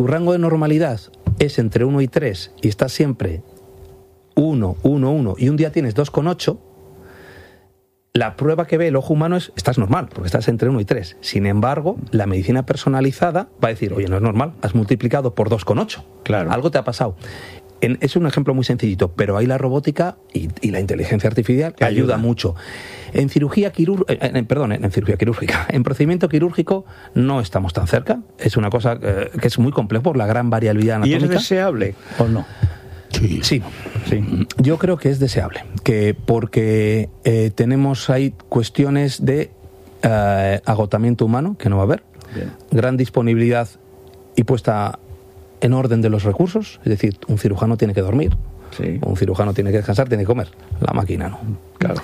tu rango de normalidad es entre 1 y 3 y estás siempre 1, 1, 1 y un día tienes 2,8, la prueba que ve el ojo humano es, estás normal, porque estás entre 1 y 3. Sin embargo, la medicina personalizada va a decir, oye, no es normal, has multiplicado por 2,8. Claro. Algo te ha pasado. Es un ejemplo muy sencillito, pero ahí la robótica y la inteligencia artificial ayuda mucho. En cirugía quirúrgica, en procedimiento quirúrgico no estamos tan cerca. Es una cosa que es muy complejo por la gran variabilidad anatómica. ¿Y es deseable o no? Sí. Yo creo que es deseable, porque tenemos ahí cuestiones de agotamiento humano, que no va a haber, gran disponibilidad y puesta en orden de los recursos, es decir, un cirujano tiene que dormir, un cirujano tiene que descansar, tiene que comer, la máquina no. Claro.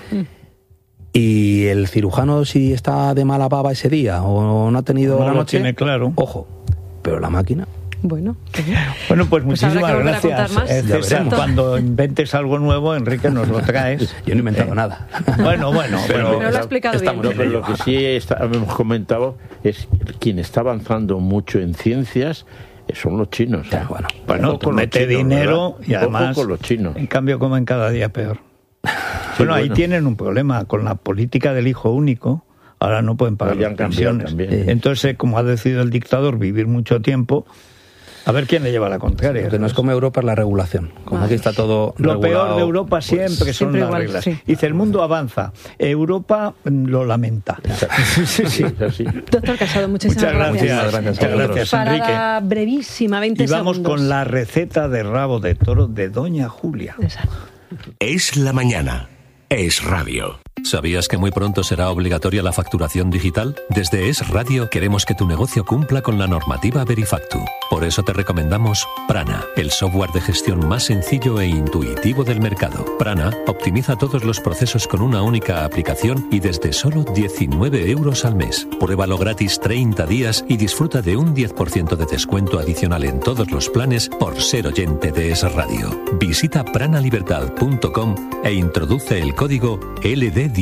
Y el cirujano, si está de mala baba ese día o no ha tenido la noche, tiene claro. Ojo, pero la máquina... Bueno, pues muchísimas gracias. César, cuando inventes algo nuevo, Enrique, nos lo traes. Yo no he inventado nada. Bueno, pero lo ha explicado bien. Pero lo que sí hemos comentado es quien está avanzando mucho en ciencias son los chinos. Bueno, te mete dinero, ¿verdad? Y además, con los chinos. En cambio, comen cada día peor. Bueno, ahí tienen un problema con la política del hijo único. Ahora no pueden pagar las pensiones. Entonces, como ha decidido el dictador vivir mucho tiempo, a ver quién le lleva la contraria. Lo que nos come Europa es la regulación. Como aquí está todo lo regulado, peor de Europa siempre son las igual, reglas. Sí. Dice, el mundo avanza, Europa lo lamenta. Sí. Doctor Casado, muchísimas gracias. Muchas gracias, Enrique. Para brevísima, 20 y vamos segundos. con la receta de rabo de toro de Doña Julia. Exacto. Es la mañana. Es radio. ¿Sabías que muy pronto será obligatoria la facturación digital? Desde Es Radio queremos que tu negocio cumpla con la normativa Verifactu. Por eso te recomendamos Prana, el software de gestión más sencillo e intuitivo del mercado. Prana optimiza todos los procesos con una única aplicación y desde solo 19 euros al mes. Pruébalo gratis 30 días y disfruta de un 10% de descuento adicional en todos los planes por ser oyente de Es Radio. Visita pranalibertad.com e introduce el código LD10.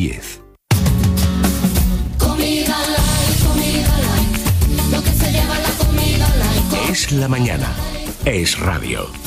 Comida light, lo que se lleva la comida light. Es la mañana. Es radio.